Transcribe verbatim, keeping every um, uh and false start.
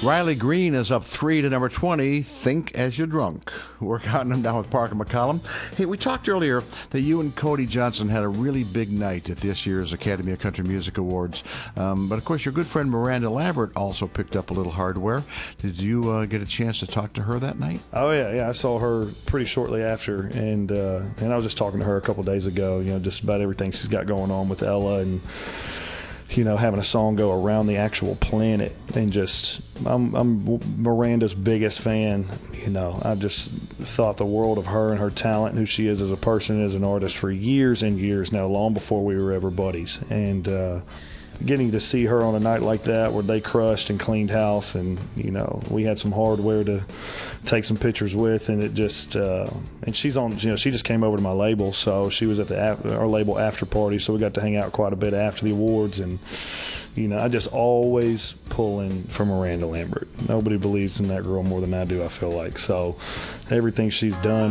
Riley Green is up three to number twenty, Think As You're Drunk. We're counting them down with Parker McCollum. Hey, we talked earlier that you and Cody Johnson had a really big night at this year's Academy of Country Music Awards. Um, but, of course, your good friend Miranda Lambert also picked up a little hardware. Did you uh, get a chance to talk to her that night? Oh, yeah, yeah. I saw her pretty shortly after, and uh, and I was just talking to her a couple days ago, you know, just about everything she's got going on with Ella and, you know, having a song go around the actual planet, and just, I'm, I'm Miranda's biggest fan. You know, I've just thought the world of her and her talent, who she is as a person and as an artist for years and years now, long before we were ever buddies. And uh, getting to see her on a night like that where they crushed and cleaned house, and, you know, we had some hardware to take some pictures with, and it just uh, and she's on, you know, she just came over to my label, so she was at the our label after party, so we got to hang out quite a bit after the awards. And, you know, I just always pulling for Miranda Lambert. Nobody believes in that girl more than I do, I feel like. So everything she's done